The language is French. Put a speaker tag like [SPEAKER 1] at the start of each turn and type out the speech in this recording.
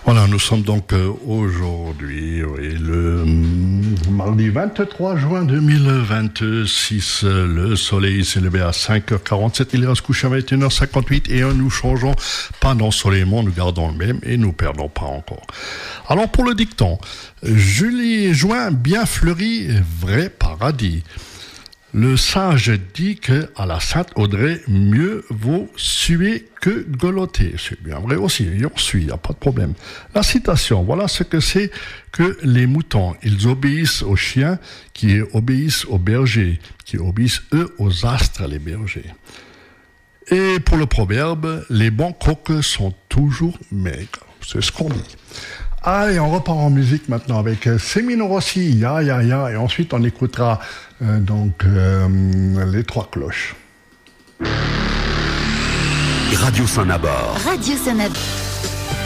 [SPEAKER 1] Voilà, nous sommes donc aujourd'hui, le mardi 23 juin 2026. Le soleil s'est levé à 5h47, il ira se coucher à 21h58 et nous changeons pas d'ensoleillement, nous gardons le même et nous perdons pas encore. Alors pour le dicton, juillet et juin bien fleuri, vrai paradis. Le sage dit que à la Sainte Audrey, mieux vaut suer que grelotter. C'est bien vrai aussi, et on suit, il n'y a pas de problème. La citation, voilà ce que c'est que les moutons. Ils obéissent aux chiens qui obéissent aux bergers, qui obéissent eux aux astres, les bergers. Et pour le proverbe, les bons coqs sont toujours maigres. C'est ce qu'on dit. Allez, on repart en musique maintenant avec Semino Rossi, Ya Ya Ya, et ensuite on écoutera les trois cloches.
[SPEAKER 2] Radio Saint-Nabord.
[SPEAKER 3] Radio Saint-Nabord.